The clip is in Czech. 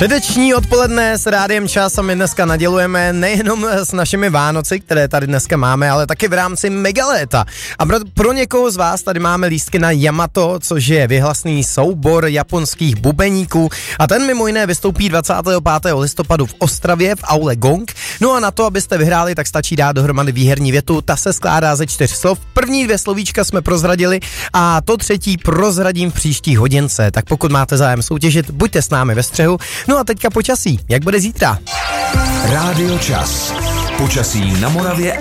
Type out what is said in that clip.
Středeční odpoledne s Rádiem Čas a my dneska nadělujeme nejenom s našimi Vánoci, které tady dneska máme, ale taky v rámci Megaléta. A pro někoho z vás tady máme lístky na Yamato, což je vyhlasný soubor japonských bubeníků a ten mimo jiné vystoupí 25. listopadu v Ostravě v aule Gong. No a na to, abyste vyhráli, tak stačí dát dohromady výherní větu, ta se skládá ze 4 slov. První 2 slovíčka jsme prozradili a to třetí prozradím v příští hodince. Tak pokud máte zájem soutěžit, buďte s námi ve střehu. No a teďka počasí, jak bude zítra? Rádio Čas. Počasí na Moravě